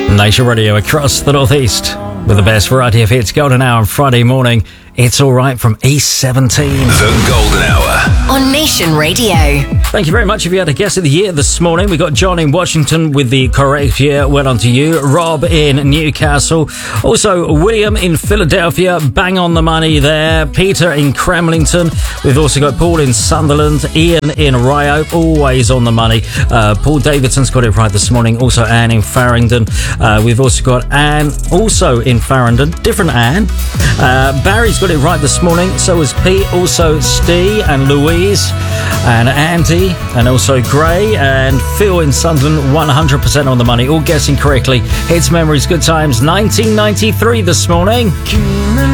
Nation Radio across the northeast with the best variety of hits. Golden Hour on Friday morning. It's all right from East 17. The Golden Hour on Nation Radio. Thank you very much. If you had a guess of the year this morning, we got John in Washington with the correct year. Well done to you. Rob in Newcastle. Also, William in Philadelphia. Bang on the money there. Peter in Cramlington. We've also got Paul in Sunderland. Ian in Rio. Always on the money. Paul Davidson's got it right this morning. Also, Anne in Farringdon. We've also got Anne also in Farringdon. Different Anne. Barry's got it right this morning. So has Pete. Also, Steve and Louise and Andy and also Gray and Phil in Sunderland. 100% on the money. All guessing correctly. Hits, memories, good times. 1993 this morning.